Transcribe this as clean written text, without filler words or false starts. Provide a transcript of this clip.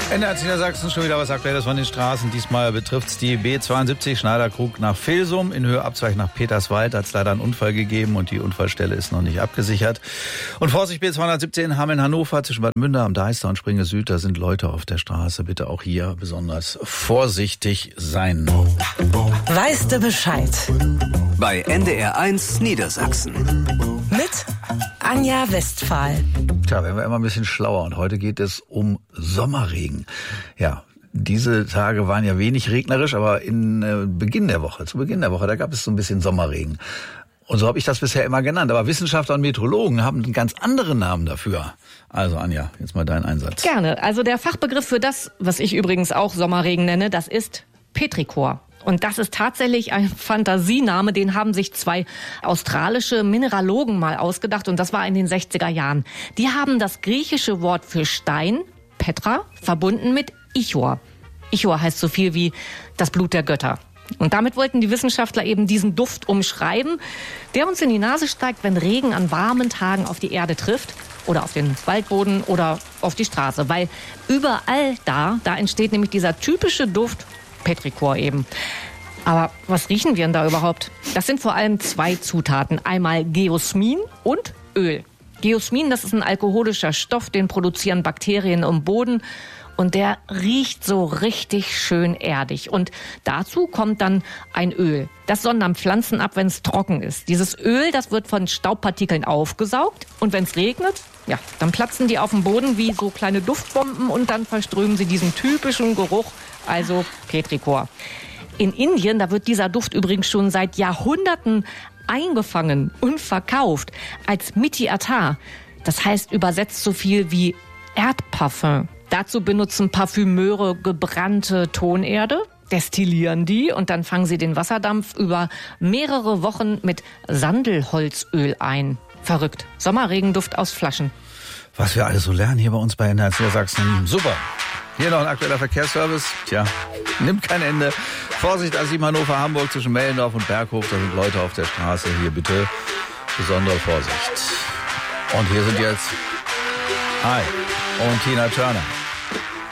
NDR Niedersachsen, schon wieder was Aktuelles von den Straßen. Diesmal betrifft es die B72 Schneiderkrug nach Vilsum. In Höhe Abzweig nach Peterswald hat es leider einen Unfall gegeben und die Unfallstelle ist noch nicht abgesichert. Und Vorsicht, B217 Hameln-Hannover zwischen Bad Münder am Deister und Springe Süd. Da sind Leute auf der Straße. Bitte auch hier besonders vorsichtig sein. Weißt du Bescheid? Bei NDR1 Niedersachsen. Mit Anja Westphal. Tja, werden wir immer ein bisschen schlauer. Und heute geht es um Sommerregen. Ja, diese Tage waren ja wenig regnerisch, aber zu Beginn der Woche, da gab es so ein bisschen Sommerregen. Und so habe ich das bisher immer genannt. Aber Wissenschaftler und Meteorologen haben einen ganz anderen Namen dafür. Also Anja, jetzt mal dein Einsatz. Gerne. Also der Fachbegriff für das, was ich übrigens auch Sommerregen nenne, das ist Petrichor. Und das ist tatsächlich ein Fantasiename, den haben sich 2 australische Mineralogen mal ausgedacht und das war in den 60er Jahren. Die haben das griechische Wort für Stein, Petra, verbunden mit Ichor. Ichor heißt so viel wie das Blut der Götter. Und damit wollten die Wissenschaftler eben diesen Duft umschreiben, der uns in die Nase steigt, wenn Regen an warmen Tagen auf die Erde trifft oder auf den Waldboden oder auf die Straße. Weil überall da entsteht nämlich dieser typische Duft Petrichor eben. Aber was riechen wir denn da überhaupt? Das sind vor allem 2 Zutaten. Einmal Geosmin und Öl. Geosmin, das ist ein alkoholischer Stoff, den produzieren Bakterien im Boden. Und der riecht so richtig schön erdig. Und dazu kommt dann ein Öl. Das sondern Pflanzen ab, wenn es trocken ist. Dieses Öl, das wird von Staubpartikeln aufgesaugt. Und wenn es regnet, ja, dann platzen die auf dem Boden wie so kleine Duftbomben und dann verströmen sie diesen typischen Geruch, also Petrichor. In Indien, da wird dieser Duft übrigens schon seit Jahrhunderten eingefangen und verkauft als Miti Atar. Das heißt übersetzt so viel wie Erdparfum. Dazu benutzen Parfümeure gebrannte Tonerde, destillieren die und dann fangen sie den Wasserdampf über mehrere Wochen mit Sandelholzöl ein. Verrückt. Sommerregenduft aus Flaschen. Was wir alles so lernen hier bei uns bei NDR Niedersachsen. Super. Hier noch ein aktueller Verkehrsservice. Tja, nimmt kein Ende. Vorsicht, A7 Hannover, Hamburg zwischen Mellendorf und Berghof. Da sind Leute auf der Straße. Hier bitte besondere Vorsicht. Und hier sind jetzt Hi und Tina Turner.